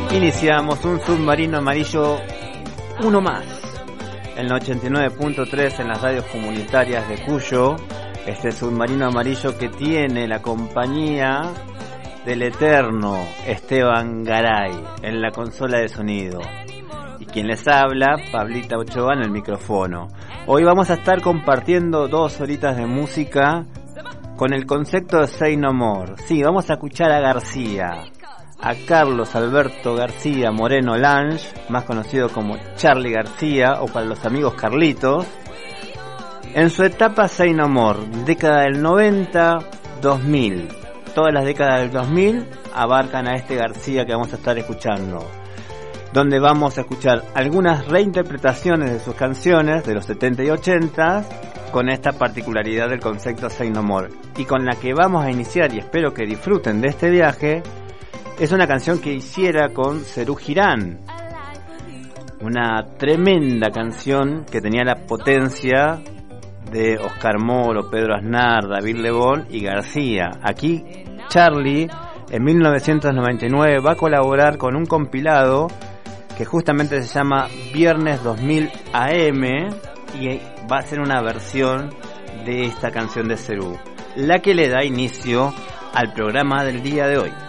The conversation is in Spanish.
Iniciamos un submarino amarillo, uno más, en la 89.3 en las radios comunitarias de Cuyo. Este submarino amarillo que tiene la compañía del eterno Esteban Garay en la consola de sonido. Y quien les habla, Pablita Ochoa en el micrófono. Hoy vamos a estar compartiendo 2 horitas de música con el concepto de Say No More. Sí, vamos a escuchar a García, a Carlos Alberto García Moreno Lange, más conocido como Charly García o para los amigos Carlitos, en su etapa Say No More, década del 90, 2000. Todas las décadas del 2000 abarcan a este García que vamos a estar escuchando, donde vamos a escuchar algunas reinterpretaciones de sus canciones de los 70 y 80 con esta particularidad del concepto Say No More. Y con la que vamos a iniciar, y espero que disfruten de este viaje, es una canción que hiciera con Serú Girán, una tremenda canción que tenía la potencia de Oscar Moro, Pedro Aznar, David Lebón y García. Aquí Charly en 1999 va a colaborar con un compilado que justamente se llama Viernes 2000 AM y va a ser una versión de esta canción de Serú, la que le da inicio al programa del día de hoy.